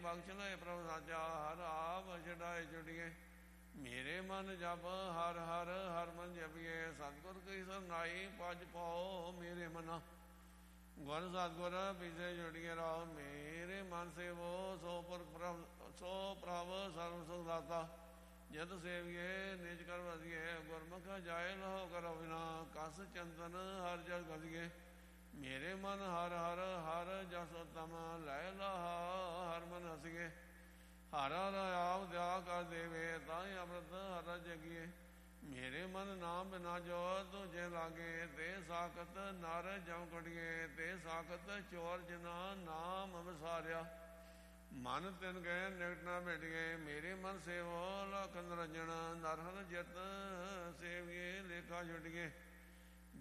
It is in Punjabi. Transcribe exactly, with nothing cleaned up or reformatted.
ਬਖਸ਼ ਲਏ ਪ੍ਰਭ ਸਾਚਾ, ਹਰ ਆਪ ਛਡਾਏ ਛੁਟੀਏ। ਮੇਰੇ ਮਨ ਜਪ ਹਰ ਹਰ ਹਰ ਮਨ ਜਪੀਏ, ਸਤਿਗੁਰ ਕੀ ਸਰਨਾਈ ਪਜ ਪਾਓ ਮੇਰੇ ਮਨਾ। ਗੁਰ ਸਤਿਗੁਰ ਪਿਛੇ ਛੁਟੀਏ ਰਾਹ, ਮੇਰੇ ਮਨ ਸੇਵੋ ਸੋ ਪੁਰਖ ਪ੍ਰਭ ਸੋ ਪ੍ਰਭ ਸਰਬ ਸੁਖ ਦਾਤਾ। ਜਦ ਸੇਵੀਏ ਨਿਜ ਕਰ ਵਧੀਏ, ਗੁਰਮੁਖ ਜਾਏ ਲਹੋ ਕਰੋ ਬਿਨਾ। ਕਸ ਚੰਦਨ ਹਰ ਜਲ ਗਦੀਏ, ਮੇਰੇ ਮਨ ਹਰ ਹਰ ਹਰ ਜਸ ਉਤਮ। ਲੈ ਲਾਹਾ ਹਰ ਮਨ ਹਸੀਏ, ਹਰ ਹਰ ਆਪ ਦਿਆ ਕਰ ਦੇਵੇ। ਤਾਂਹਿ ਅੰਮ੍ਰਿਤ ਹਰ ਜਗੀਏ, ਮੇਰੇ ਮਨ ਨਾਮ ਬਿਨਾ ਜੋ ਤੁਝੇ ਲਾਗੇ। ਤੇ ਸਾਖਤ ਨਰ ਜਮ ਕਟੀਏ, ਤੇ ਸਾਖਤ ਚੋਰ ਜਿਨਾ ਨਾਮ ਵਿਸਾਰਿਆ। ਮਨ ਤਿਨ ਗਏ ਨਿਕਟ ਨਾ ਭੇਟੀਏ, ਮੇਰੇ ਮਨ ਸੇਵੋ ਲਖ ਨਿਰੰਜਨ। ਨਰ ਹਰ ਜਿਤ ਸੇਵੀਏ ਲੇਖਾ ਛੁਟੀਏ,